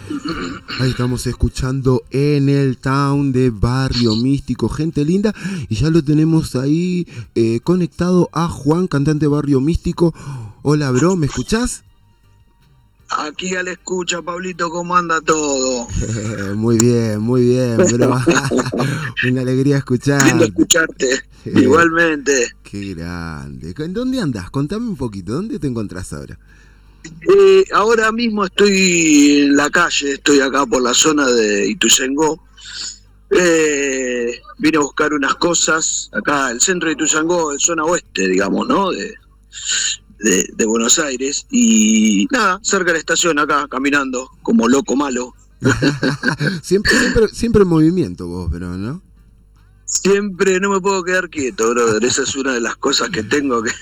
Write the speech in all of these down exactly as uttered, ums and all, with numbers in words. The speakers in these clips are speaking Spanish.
Ahí estamos escuchando En el Town de Barrio Místico, gente linda, y ya lo tenemos ahí eh, conectado a Juan, cantante de Barrio Místico. Hola, bro, ¿me escuchás? Aquí al escucha, Pablito, ¿cómo anda todo? Muy bien, muy bien, bro. Una alegría escucharte. Lindo escucharte, igualmente. Qué grande. ¿En dónde andás? Contame un poquito, ¿dónde te encontrás ahora? Eh, ahora mismo estoy en la calle, estoy acá por la zona de Ituzaingó. Eh, vine a buscar unas cosas, acá el centro de Ituzaingó, en zona oeste, digamos, ¿no? De, de, de Buenos Aires. Y nada, cerca de la estación, acá, caminando, como loco malo. siempre, siempre, siempre en movimiento vos, pero ¿no? Siempre no me puedo quedar quieto, brother. Esa es una de las cosas que tengo que...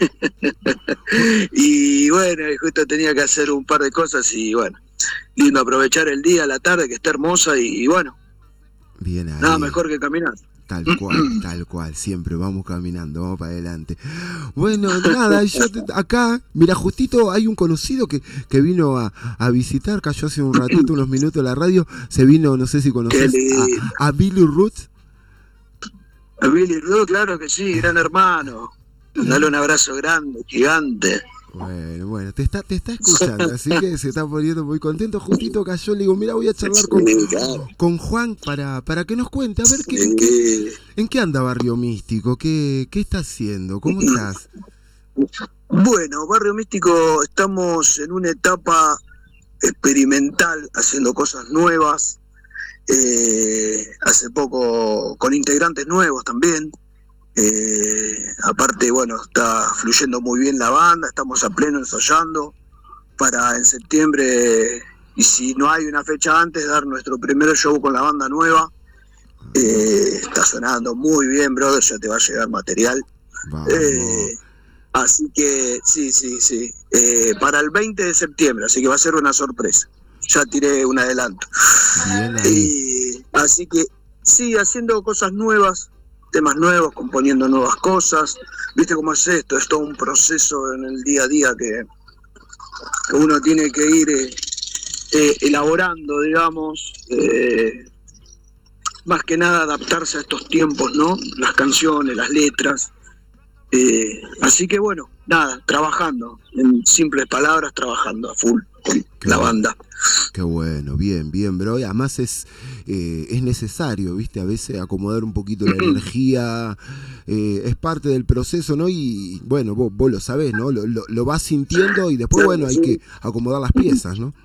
Y bueno, justo tenía que hacer un par de cosas y bueno, lindo aprovechar el día, la tarde, que está hermosa y, y bueno, bien ahí. Nada mejor que caminar. Tal cual, tal cual, siempre vamos caminando, vamos para adelante. Bueno, nada, yo te, acá, mira, justito hay un conocido que, que vino a, a visitar, cayó hace un ratito, unos minutos a la radio, se vino, no sé si conoces, a, a Billy Roots. A Billy Roots, claro que sí, gran hermano. Dale un abrazo grande, gigante. Bueno, bueno, te está, te está escuchando, así que se está poniendo muy contento. Justito cayó, le digo, mira, voy a charlar con, con Juan para, para que nos cuente, a ver qué, en, qué, en qué anda Barrio Místico, qué, qué está haciendo, cómo estás. Bueno, Barrio Místico, estamos en una etapa experimental, haciendo cosas nuevas, eh, hace poco con integrantes nuevos también. Eh, aparte, bueno, está fluyendo muy bien la banda, estamos a pleno ensayando para en septiembre, y si no hay una fecha antes, dar nuestro primer show con la banda nueva. Eh, está sonando muy bien, brother, ya te va a llegar material. Eh, así que, sí, sí, sí, eh, para el veinte de septiembre, así que va a ser una sorpresa. Ya tiré un adelanto. Eh, así que, sí, haciendo cosas nuevas, temas nuevos, componiendo nuevas cosas. ¿Viste cómo es esto? Es todo un proceso en el día a día que, que uno tiene que ir eh, eh, elaborando, digamos, eh, más que nada adaptarse a estos tiempos, ¿no? Las canciones, las letras. Eh, así que bueno, nada, trabajando, en simples palabras, trabajando a full con qué la bueno, banda. Qué bueno, bien, bien, bro. Y además es, eh, es necesario, ¿viste? A veces acomodar un poquito la energía, eh, es parte del proceso, ¿no? Y bueno, vos, vos lo sabés, ¿no? Lo, lo, lo vas sintiendo y después, bueno, hay que acomodar las piezas, ¿no?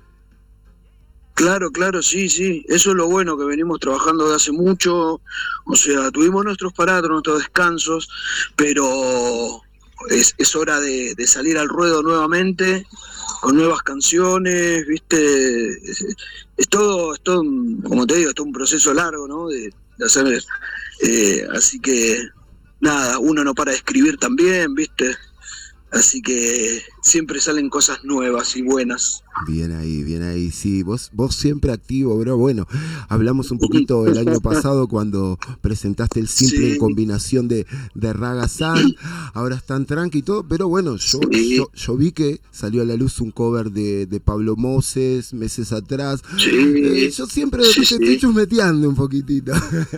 Claro, claro, sí, sí, eso es lo bueno, que venimos trabajando de hace mucho, o sea, tuvimos nuestros parados, nuestros descansos, pero es, es hora de, de salir al ruedo nuevamente, con nuevas canciones, viste, es, es todo, es todo, como te digo, es todo un proceso largo, ¿no? De, de hacer, eh, así que, nada, uno no para de escribir también, viste, así que siempre salen cosas nuevas y buenas. Bien ahí, bien ahí, sí, vos, vos siempre activo, bro. Bueno, hablamos un poquito el año pasado cuando presentaste el simple sí. en combinación de, de Raga San, ahora están tranqui y todo, pero bueno, yo, sí. yo, yo vi que salió a la luz un cover de, de Pablo Moses meses atrás. Sí. Eh, yo siempre sí, te sí. estoy chusmeteando un poquitito.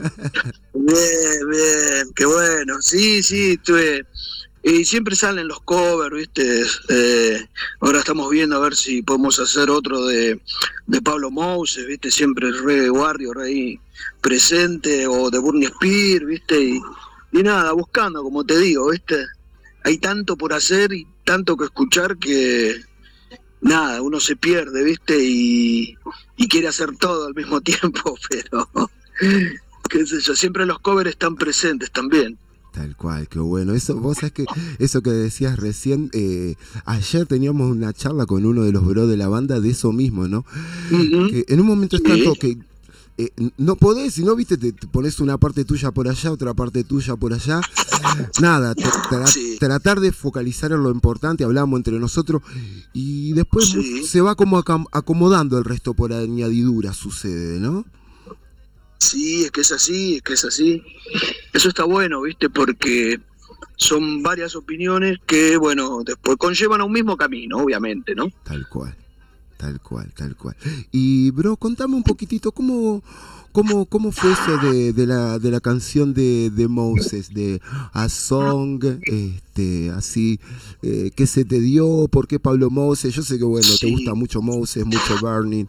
Bien, bien, qué bueno, sí, sí, tuve... Y siempre salen los covers, ¿viste? Eh, ahora estamos viendo a ver si podemos hacer otro de, de Pablo Moses, ¿viste? Siempre el Reggae Warrior ahí presente, o de Britney Spears, ¿viste? Y, y nada, buscando, como te digo, ¿viste? Hay tanto por hacer y tanto que escuchar que, nada, uno se pierde, ¿viste? Y, y quiere hacer todo al mismo tiempo, pero, qué sé yo, siempre los covers están presentes también. Tal cual, qué bueno. Eso, vos sabés que eso que decías recién, eh, ayer teníamos una charla con uno de los bros de la banda de eso mismo, ¿no? Uh-huh. Que en un momento es tanto que eh, no podés, si no, viste, te, te pones una parte tuya por allá, otra parte tuya por allá. Nada, te, tra- sí. tratar de focalizar en lo importante, hablamos entre nosotros, y después sí. se va como acom- acomodando el resto por añadidura, sucede, ¿no? Sí, es que es así, es que es así. Eso está bueno, ¿viste? Porque son varias opiniones que, bueno, después conllevan a un mismo camino, obviamente, ¿no? Tal cual. Tal cual, tal cual. Y bro, contame un poquitito cómo, cómo, cómo fue eso de, de la de la canción de, de Moses, de A Song, este, así, eh, ¿qué se te dio? ¿Por qué Pablo Moses? Yo sé que bueno, te gusta Sí, mucho Moses, mucho Burning.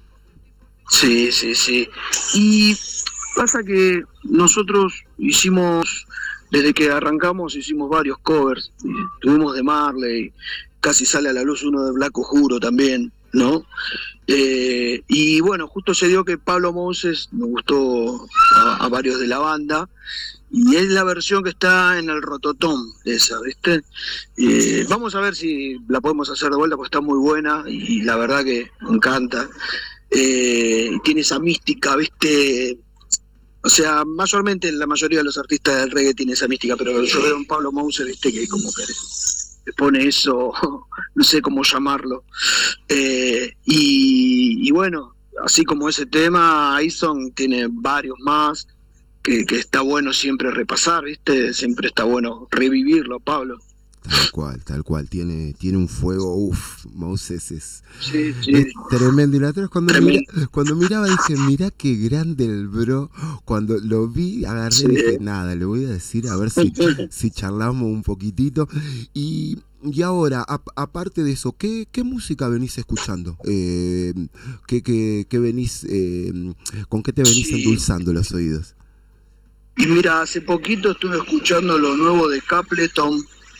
sí, sí, sí. Y pasa que nosotros hicimos, desde que arrancamos, hicimos varios covers. Tuvimos de Marley, casi sale a la luz uno de Blanco Juro también, ¿no? Eh, y bueno, justo se dio que Pablo Moses nos gustó a, a varios de la banda, y es la versión que está en el Rototom de esa, ¿viste? Eh, vamos a ver si la podemos hacer de vuelta, porque está muy buena y la verdad que me encanta. Eh, tiene esa mística, ¿viste? O sea, mayormente la mayoría de los artistas del reggae tiene esa mística, pero yo veo en Pablo Moses, ¿viste? Que como que le pone eso, no sé cómo llamarlo. Eh, y, y bueno, así como ese tema, Ison tiene varios más que, que está bueno siempre repasar, ¿viste? Siempre está bueno revivirlo, Pablo. Tal cual, tal cual. Tiene, tiene un fuego, uff, Moses es, Sí, es sí, tremendo. Y la otra vez cuando, mira, tremendo. cuando miraba dije, mira qué grande el bro. Cuando lo vi, agarré y Sí. dije, nada, le voy a decir a ver si, si charlamos un poquitito. Y, y ahora, a- aparte de eso, ¿qué, qué música venís escuchando? Eh, ¿qué, qué, qué venís, eh, ¿Con qué te venís Sí. endulzando los oídos? Y mira, hace poquito estuve escuchando lo nuevo de Capleton,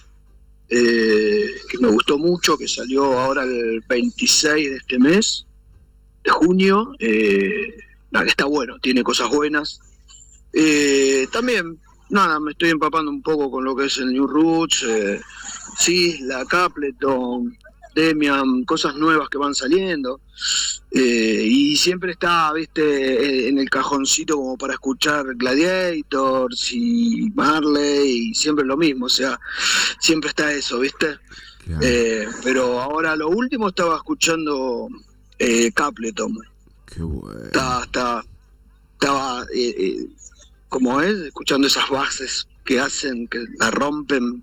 eh, que me gustó mucho, que salió ahora el veintiséis de este mes, de junio. Eh, nada, que está bueno, tiene cosas buenas. Eh, también, nada, me estoy empapando un poco con lo que es el New Roots, eh, sí, la Capleton, Demian, cosas nuevas que van saliendo. Eh, y siempre está, viste, en el cajoncito como para escuchar Gladiators y Marley, y siempre lo mismo, o sea, siempre está eso, viste. Claro, Eh, pero ahora lo último estaba escuchando eh, Capleton. qué bueno. Estaba, estaba, estaba eh, eh, como es, escuchando esas bases que hacen, que la rompen.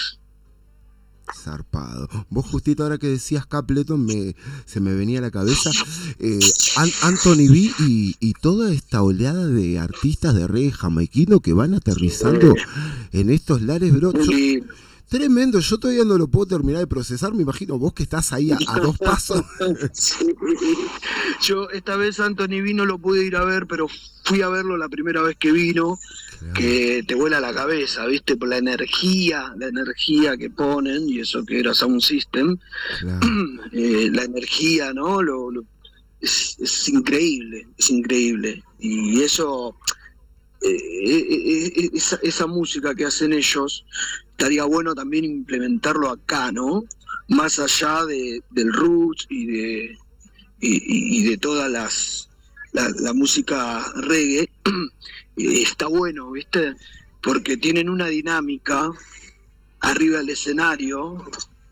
Zarpado. Vos justito ahora que decías Capleton me, se me venía a la cabeza eh, An- Anthony B y, y toda esta oleada de artistas de reggae jamaiquino que van aterrizando en estos lares, bro. Yo- Y tremendo, yo todavía no lo puedo terminar de procesar, me imagino vos que estás ahí a, a dos pasos. sí. Yo esta vez Anthony vino, lo pude ir a ver, pero fui a verlo la primera vez que vino, Claro, que te vuela la cabeza, ¿viste? Por la energía, la energía que ponen, y eso que era Sound System, claro, eh, la energía, ¿no? Lo, lo- es, es increíble, es increíble. Y eso, eh, eh, eh, esa, esa música que hacen ellos, estaría bueno también implementarlo acá, ¿no? Más allá de, del roots y de, y, y- y de todas las la, la música reggae, eh, está bueno, ¿viste? Porque tienen una dinámica arriba del escenario,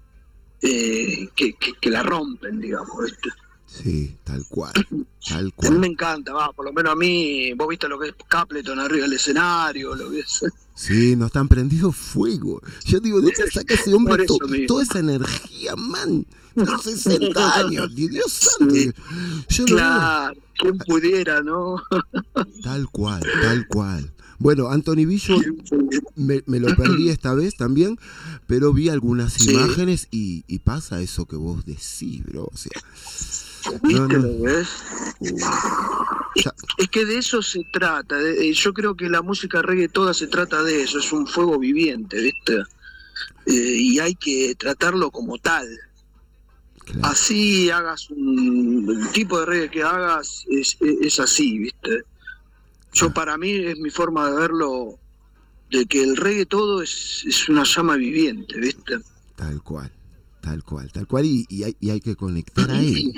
eh, que, que, que la rompen, digamos, ¿viste? sí, tal cual, tal A mí cual. me encanta, va, por lo menos a mí, vos viste lo que es Capleton arriba del escenario, lo que es. Sí, nos están prendido fuego. Yo digo, ¿de dónde saca ese hombre Por to- eso toda mismo. esa energía, man? Los sesenta años, y Dios santo. Sí, Yo lo veo. claro, quién pudiera, ¿no? Tal cual, tal cual. Bueno, Anthony Billo ¿Quién pudiera? me, me lo perdí esta vez también, pero vi algunas Sí, imágenes y, y pasa eso que vos decís, bro. O sea, no, ¿viste no. lo que es? uh, Es, ya- es que de eso se trata. de- eh, yo creo que la música reggae toda se trata de eso. Es un fuego viviente, ¿viste? Eh, y hay que tratarlo como tal. claro, Así hagas un el tipo de reggae que hagas, es, es, es así, ¿viste? Yo, claro, para mí, es mi forma de verlo, de que el reggae todo es, es una llama viviente, ¿viste? tal cual, tal cual, tal cual. Y, y hay, y hay que conectar a él.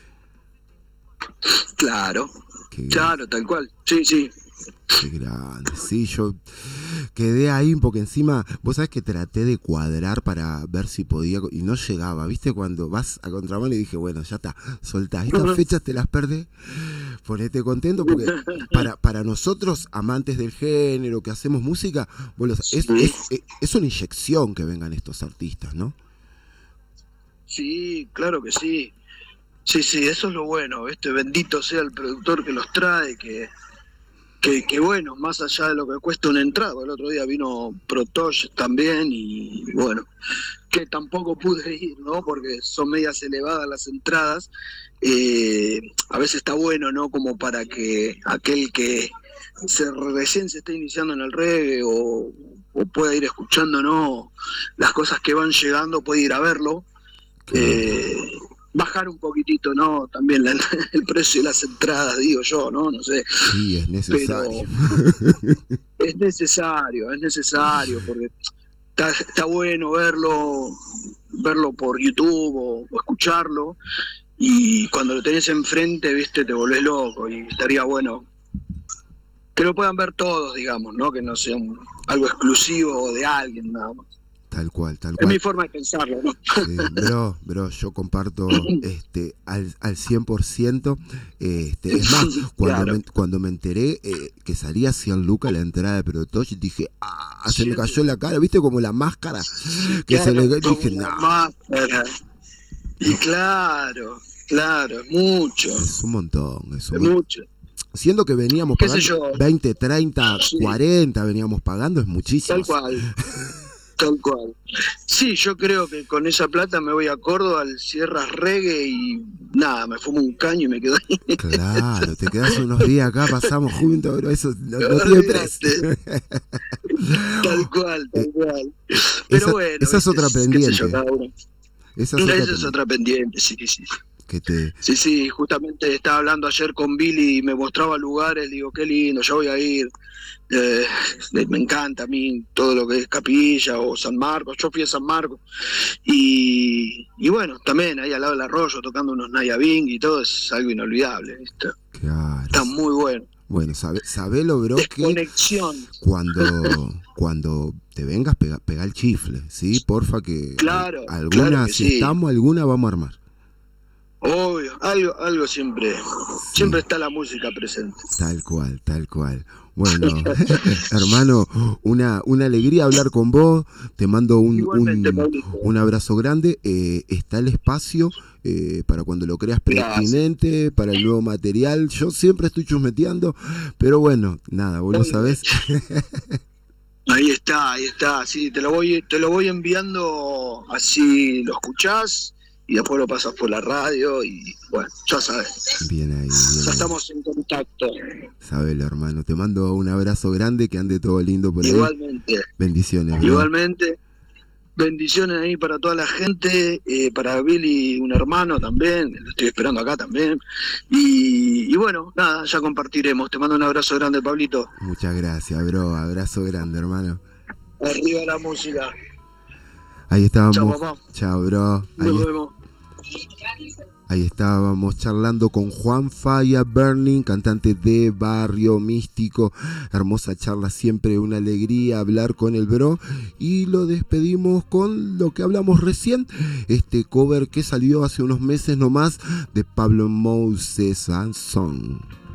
Claro, Qué, gra- claro, tal cual. Sí, sí. qué grande. Sí, yo quedé ahí porque encima, vos sabés que traté de cuadrar para ver si podía y no llegaba, ¿viste? Cuando vas a contramano y dije, bueno, ya está, soltá, estas fechas te las perdés, ponete contento porque para, para nosotros, amantes del género, que hacemos música, bueno, es, Sí, es, es, es una inyección que vengan estos artistas, ¿no? sí, claro que sí. sí, sí, eso es lo bueno, ¿viste? Bendito sea el productor que los trae, que, que, que bueno, más allá de lo que cuesta una entrada, el otro día vino Protosh también y bueno, que tampoco pude ir, ¿no? Porque son medias elevadas las entradas. Eh, a veces está bueno, ¿no? Como para que aquel que se, recién se está iniciando en el reggae o, o pueda ir escuchando, ¿no? Las cosas que van llegando, puede ir a verlo. Eh, bajar un poquitito, ¿no? También la, el precio de las entradas, digo yo, ¿no? No sé. Sí, es necesario. Pero es necesario, es necesario, porque está, está bueno verlo, verlo por YouTube o, o escucharlo, y cuando lo tenés enfrente, viste, te volvés loco, y estaría bueno que lo puedan ver todos, digamos, ¿no? Que no sea un, algo exclusivo de alguien, nada más. Tal cual, tal cual. Es mi forma de pensarlo, ¿no? Sí, bro, bro, yo comparto este al, al cien por ciento. Este, es más, cuando, claro. me, cuando me enteré eh, que salía cien lucas la entrada de Protosh, dije, ah, se sí. me cayó la cara, ¿viste? Como la máscara. Que claro, se le dije, no. Máscara. Y claro, claro, es mucho. Es un montón, es un es montón. mucho. Siendo que veníamos pagando veinte, treinta, sí. cuarenta, veníamos pagando, es muchísimo. Tal cual. Tal cual. Sí, yo creo que con esa plata me voy a Córdoba al Sierras Reggae y nada, me fumo un caño y me quedo ahí. Claro, te quedas unos días acá, pasamos juntos, pero eso no, no tiene precio. Tal cual, tal cual. Pero esa, bueno. Esa es otra pendiente. Yo, esa es otra, esa pendiente. es otra pendiente, sí, sí. Que te... Sí, sí, justamente estaba hablando ayer con Billy y me mostraba lugares, digo, qué lindo, ya voy a ir. Eh, me encanta a mí todo lo que es Capilla o San Marcos, yo fui a San Marcos y, y bueno, también ahí al lado del arroyo tocando unos Naya Bing y todo es algo inolvidable, ¿viste? Claro. Está muy bueno. Bueno, sabe, sabelo, bro, que conexión. cuando cuando te vengas pega, pega el chifle, ¿sí? Porfa que claro, alguna, claro que si sí. estamos, alguna vamos a armar. Obvio, algo, algo siempre, sí. siempre está la música presente. Tal cual, tal cual. Bueno, hermano, una, una alegría hablar con vos. Te mando un, un, un abrazo grande. Eh, está el espacio eh, para cuando lo creas pertinente, gracias. Para el nuevo material. Yo siempre estoy chusmeteando, pero bueno, nada, vos lo sabés. Ahí está, ahí está. Sí, te lo voy, te lo voy enviando, así lo escuchás. Y después lo pasas por la radio y bueno, ya sabes. Bien ahí. Bien ya ahí. Estamos en contacto. Sabelo, hermano. Te mando un abrazo grande, que ande todo lindo por ahí. Igualmente. Bendiciones. ¿no? Igualmente. Bendiciones ahí para toda la gente, eh, para Billy, un hermano también, lo estoy esperando acá también. Y, y bueno, nada, ya compartiremos. Te mando un abrazo grande, Pablito. Muchas gracias, bro. Abrazo grande, hermano. Arriba la música. Ahí estábamos. Chao, papá. Chao, bro. Ahí, Nos vemos. Ahí estábamos charlando con Juan Falla Burning, cantante de Barrio Místico. Hermosa charla, siempre una alegría hablar con el bro. Y lo despedimos con lo que hablamos recién, este cover que salió hace unos meses nomás de Pablo Moses and Son.